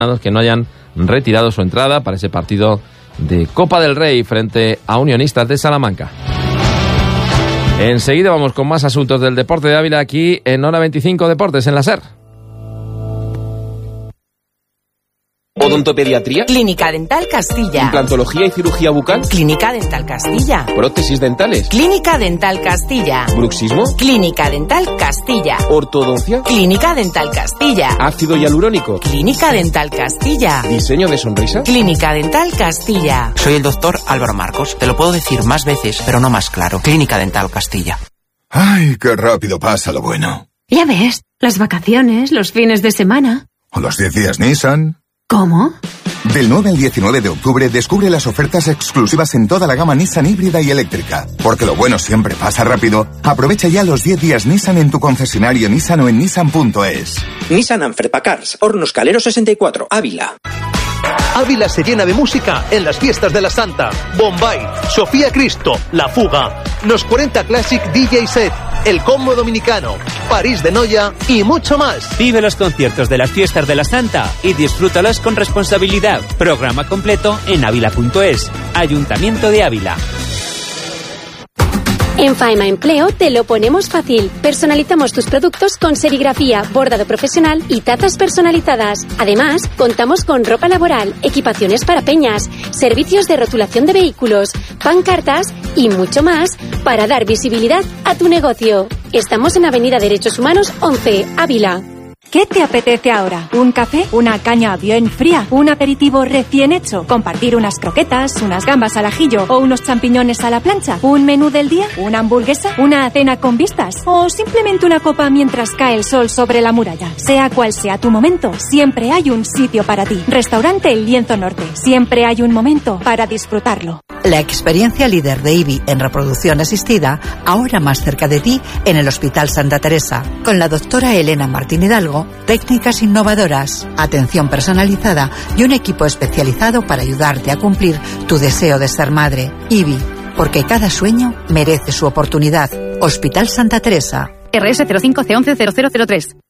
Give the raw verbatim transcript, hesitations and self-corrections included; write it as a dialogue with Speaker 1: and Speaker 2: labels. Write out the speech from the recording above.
Speaker 1: que no hayan retirado su entrada para ese partido de Copa del Rey frente a Unionistas de Salamanca. Enseguida vamos con más asuntos del deporte de Ávila aquí en Hora veinticinco Deportes en la SER.
Speaker 2: ¿Odontopediatría?
Speaker 3: Clínica Dental Castilla.
Speaker 2: ¿Implantología y cirugía bucal?
Speaker 3: Clínica Dental Castilla.
Speaker 2: ¿Prótesis dentales?
Speaker 3: Clínica Dental Castilla.
Speaker 2: ¿Bruxismo?
Speaker 3: Clínica Dental Castilla.
Speaker 2: ¿Ortodoncia?
Speaker 3: Clínica Dental Castilla.
Speaker 2: ¿Ácido hialurónico?
Speaker 3: Clínica Dental Castilla.
Speaker 2: ¿Diseño de sonrisa?
Speaker 3: Clínica Dental Castilla.
Speaker 4: Soy el doctor Álvaro Marcos. Te lo puedo decir más veces, pero no más claro. Clínica Dental Castilla.
Speaker 5: ¡Ay, qué rápido pasa lo bueno!
Speaker 6: Ya ves, las vacaciones, los fines de semana.
Speaker 5: O los diez días Nissan.
Speaker 6: ¿Cómo?
Speaker 5: Del nueve al diecinueve de octubre descubre las ofertas exclusivas en toda la gama Nissan híbrida y eléctrica. Porque lo bueno siempre pasa rápido. Aprovecha ya los diez días Nissan en tu concesionario Nissan o en nissan punto es.
Speaker 7: Nissan Anfred Pacars, Hornos Calero sesenta y cuatro, Ávila.
Speaker 8: Ávila se llena de música en las fiestas de la Santa. Bombay, Sofía Cristo, La Fuga, Los cuarenta Classic D J Set, El Combo Dominicano, París de Noia y mucho más.
Speaker 9: Vive los conciertos de las fiestas de la Santa y disfrútalos con responsabilidad. Programa completo en ávila punto es. Ayuntamiento de Ávila.
Speaker 10: En Faema Empleo te lo ponemos fácil. Personalizamos tus productos con serigrafía, bordado profesional y tazas personalizadas. Además, contamos con ropa laboral, equipaciones para peñas, servicios de rotulación de vehículos, pancartas y mucho más para dar visibilidad a tu negocio. Estamos en Avenida Derechos Humanos once, Ávila.
Speaker 11: ¿Qué te apetece ahora? ¿Un café? ¿Una caña bien fría? ¿Un aperitivo recién hecho? ¿Compartir unas croquetas, unas gambas al ajillo o unos champiñones a la plancha? ¿Un menú del día? ¿Una hamburguesa? ¿Una cena con vistas? ¿O simplemente una copa mientras cae el sol sobre la muralla? Sea cual sea tu momento, siempre hay un sitio para ti. Restaurante El Lienzo Norte. Siempre hay un momento para disfrutarlo.
Speaker 12: La experiencia líder de I B I en reproducción asistida, ahora más cerca de ti en el Hospital Santa Teresa, con la doctora Elena Martín Hidalgo, técnicas innovadoras, atención personalizada y un equipo especializado para ayudarte a cumplir tu deseo de ser madre. I B I, porque cada sueño merece su oportunidad. Hospital Santa Teresa.
Speaker 13: R S cero cinco C once cero cero cero tres.